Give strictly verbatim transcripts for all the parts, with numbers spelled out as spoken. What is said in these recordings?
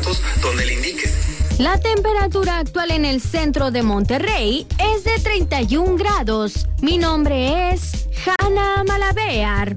puestos donde le indiques. La temperatura actual en el centro de Monterrey es de treinta y un grados. Mi nombre es Hanna Malabear.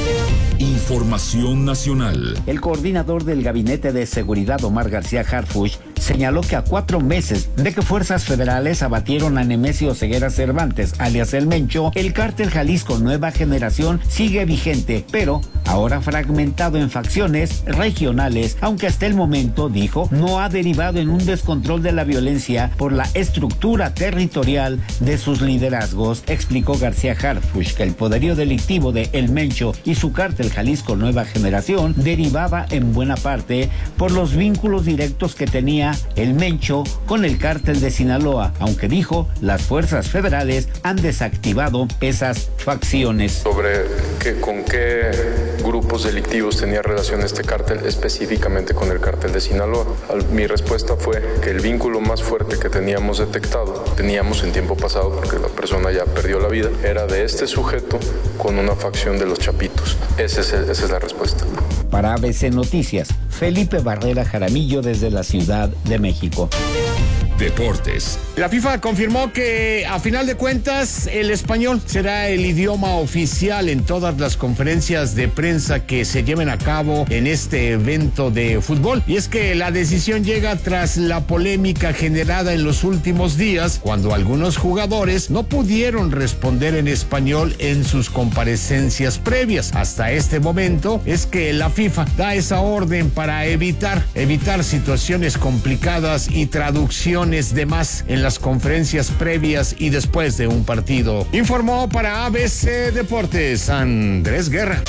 Información nacional. El coordinador del Gabinete de Seguridad, Omar García Harfuch, señaló que a cuatro meses de que fuerzas federales abatieron a Nemesio Ceguera Cervantes, alias El Mencho, el cártel Jalisco Nueva Generación sigue vigente, pero ahora fragmentado en facciones regionales, aunque hasta el momento, dijo, no ha derivado en un descontrol de la violencia por la estructura territorial de sus liderazgos. Explicó García Harfuch que el poderío delictivo de El Mencho y su cártel Jalisco Nueva Generación derivaba en buena parte por los vínculos directos que tenía El Mencho con el cártel de Sinaloa, aunque dijo las fuerzas federales han desactivado esas facciones. Sobre qué, con qué grupos delictivos tenía relación este cártel, específicamente con el cártel de Sinaloa. Mi respuesta fue que el vínculo más fuerte que teníamos detectado, teníamos en tiempo pasado, porque la persona ya perdió la vida, era de este sujeto con una facción de los Chapitos. Ese es el, esa es la respuesta. Para A B C Noticias, Felipe Barrera Jaramillo desde la Ciudad de México. Deportes. La FIFA confirmó que, a final de cuentas, el español será el idioma oficial en todas las conferencias de prensa que se lleven a cabo en este evento de fútbol. Y es que la decisión llega tras la polémica generada en los últimos días, cuando algunos jugadores no pudieron responder en español en sus comparecencias previas. Hasta este momento es que la FIFA da esa orden para evitar, evitar situaciones complicadas y traducción de más en las conferencias previas y después de un partido. Informó para A B C Deportes Andrés Guerra.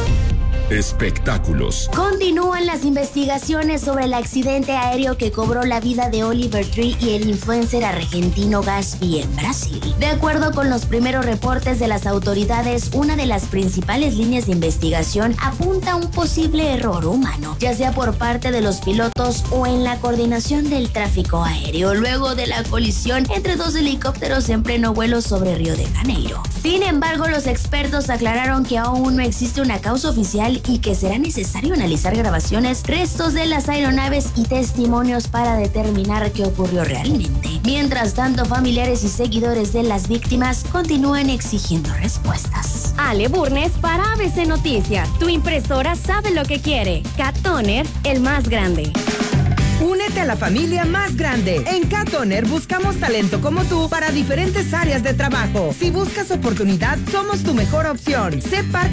Espectáculos. Continúan las investigaciones sobre el accidente aéreo que cobró la vida de Oliver Tree y el influencer argentino Gatsby en Brasil. De acuerdo con los primeros reportes de las autoridades, una de las principales líneas de investigación apunta a un posible error humano, ya sea por parte de los pilotos o en la coordinación del tráfico aéreo, luego de la colisión entre dos helicópteros en pleno vuelo sobre Río de Janeiro. Sin embargo, los expertos aclararon que aún no existe una causa oficial y que será necesario analizar grabaciones, restos de las aeronaves y testimonios para determinar qué ocurrió realmente. Mientras tanto, familiares y seguidores de las víctimas continúan exigiendo respuestas. Ale Burnes para A B C Noticias. Tu impresora sabe lo que quiere. Cat Toner, el más grande. Únete a la familia más grande. En Cat Toner buscamos talento como tú para diferentes áreas de trabajo. Si buscas oportunidad, somos tu mejor opción. Sé parte